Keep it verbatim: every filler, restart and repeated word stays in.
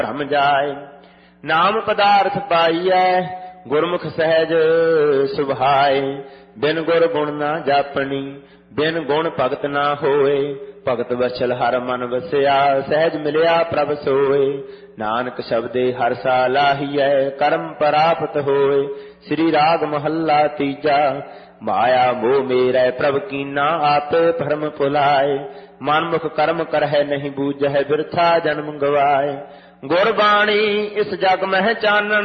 ਭ੍ਰਮ ਜਾਏ। ਨਾਮ ਪਦਾਰਥ ਪਾਈਐ ਗੁਰਮੁਖ ਸਹਿਜ ਸੁਭਾਏ। ਬਿਨ ਗੁਰ ਗੁਣ ਨਾ ਜਾਪਣੀ ਬਿਨ ਗੁਣ ਭਗਤ ਨਾ ਹੋਏ। ਭਗਤ ਵਛਲ ਹਰ ਮਨ ਵਸਿਆ ਸਹਿਜ ਮਿਲਿਆ ਪ੍ਰਭ ਸੋਏ। ਨਾਨਕ ਸ਼ਬਦੇ ਹਰ ਸਾ ਲਾਹੀਐ ਕਰਮ ਪ੍ਰਾਪਤ ਹੋਏ। ਸ੍ਰੀ ਰਾਗ ਮਹੱਲਾ ਤੀਜਾ। ਮਾਇਆ ਮੋਹ ਮੇਰੈ ਪ੍ਰਭ ਕੀਨਾ ਆਪੇ ਭਰਮ ਭੁਲਾਏ। ਮਨਮੁਖ ਕਰਮ ਕਰਹਿ ਨਹੀਂ ਬੂਝੈ ਬਿਰਥਾ ਜਨਮ ਗਵਾਏ। ਗੁਰਬਾਣੀ ਇਸ ਜਗ ਮਹਿ ਚਾਨਣ